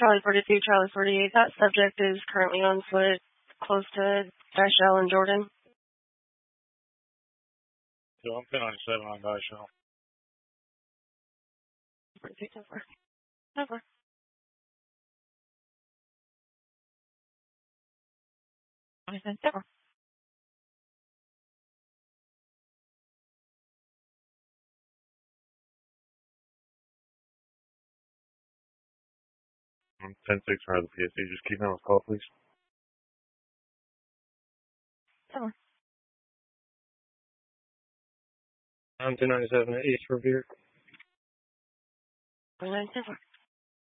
Charlie 42, Charlie 48. That subject is currently on foot close to Dashell and Jordan. So I'm 1097 on Dashell. 42, so far. So far. So far. I'm 10-6 for the PSC. Just keep on with call, please. So far. I'm 1097 at East Revere. 29, so far.